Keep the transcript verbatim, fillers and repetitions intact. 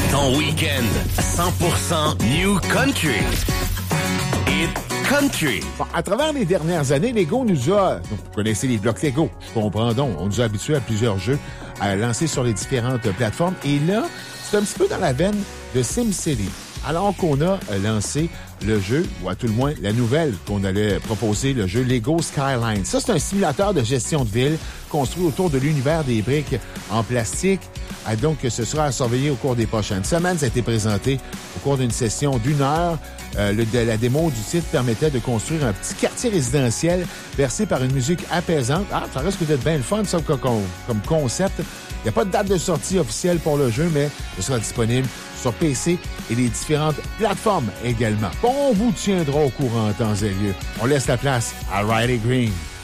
Ton week-end cent pour cent New Country. Hit Country. Bon, à travers les dernières années, Lego nous a... Donc, vous connaissez les blocs Lego, je comprends donc. On nous a habitués à plusieurs jeux à lancer sur les différentes plateformes. Et là, c'est un petit peu dans la veine de SimCity. Alors qu'on a lancé le jeu, ou à tout le moins la nouvelle qu'on allait proposer, le jeu Lego Skyline. Ça, c'est un simulateur de gestion de ville construit autour de l'univers des briques en plastique. Ah, donc, ce sera à surveiller au cours des prochaines semaines. Ça a été présenté au cours d'une session d'une heure. Euh, le, de, la démo du titre permettait de construire un petit quartier résidentiel bercé par une musique apaisante. Ah, ça risque d'être bien le fun, ça, comme, comme concept. Il n'y a pas de date de sortie officielle pour le jeu, mais ce sera disponible sur P C et les différentes plateformes également. Bon, on vous tiendra au courant en temps et lieu. On laisse la place à Riley Green.